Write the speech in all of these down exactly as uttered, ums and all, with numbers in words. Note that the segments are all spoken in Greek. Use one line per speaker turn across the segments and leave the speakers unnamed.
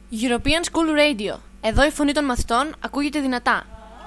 European School Radio. Εδώ η φωνή των μαθητών ακούγεται δυνατά.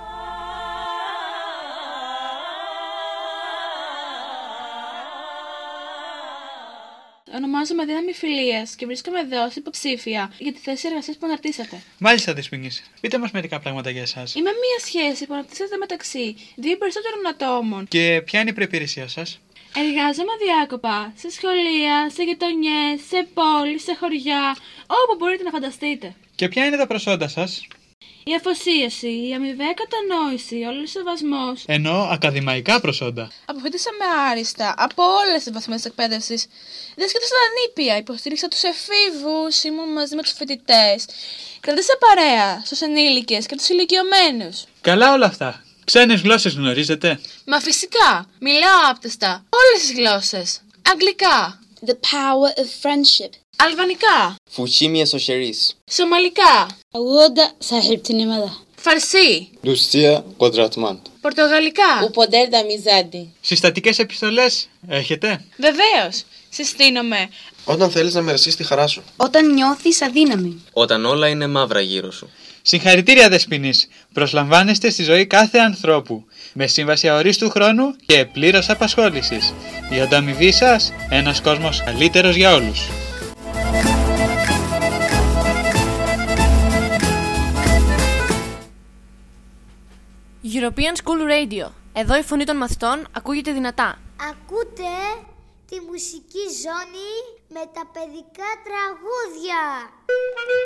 Ονομάζομαι Δύναμη Φιλίας και βρίσκομαι εδώ ως υποψήφια για τη θέση εργασίας που αναρτήσατε.
Μάλιστα, Δεσποινής. Πείτε μας μερικά πράγματα για εσάς.
Είμαι μία σχέση που αναρτήσατε μεταξύ δύο ή περισσότερων ατόμων.
Και ποια είναι η προϋπηρεσία σας?
Εργάζομαι αδιάκοπα σε σχολεία, σε γειτονιές, σε πόλεις, σε χωριά, όπου μπορείτε να φανταστείτε.
Και ποια είναι τα προσόντα σας?
Η αφοσίωση, η αμοιβαία κατανόηση, όλος ο σεβασμός.
Εννοώ ακαδημαϊκά προσόντα.
Αποφύτησα με άριστα από όλες τις βαθμές της εκπαίδευσης. Διδάσκοντα στα νήπια, υποστήριξα τους εφήβους, ήμουν μαζί με τους φοιτητές. Κρατήσα παρέα στους ενήλικες και τους ηλικιωμένους.
Καλά όλα αυτά. Ξένες γλώσσες γνωρίζετε?
Μα φυσικά, μιλάω άπτεστα όλες τις γλώσσες. Αγγλικά.
The power of friendship.
Αλβανικά.
Φουσίμια Σοσιαρίς.
Σομαλικά.
Αγώντα σαχίπτη νημάδα.
Φαρσί.
Λουσία Κοντρατμάν.
Πορτογαλικά.
Ουποντέρτα μιζάντι.
Συστατικές επιστολές έχετε?
Βεβαίως. Συστήνομαι.
Όταν θέλεις να μοιραστείς τη χαρά σου.
Όταν νιώθεις αδύναμη.
Όταν όλα είναι μαύρα γύρω σου.
Συγχαρητήρια, Δεσποινής. Προσλαμβάνεστε στη ζωή κάθε ανθρώπου, με σύμβαση αορίστου χρόνου και πλήρως απασχόλησης. Η ανταμοιβή σας, ένας κόσμος καλύτερος για όλους.
European School Radio. Εδώ η φωνή των μαθητών ακούγεται δυνατά.
Ακούτε τη μουσική ζώνη με τα παιδικά τραγούδια.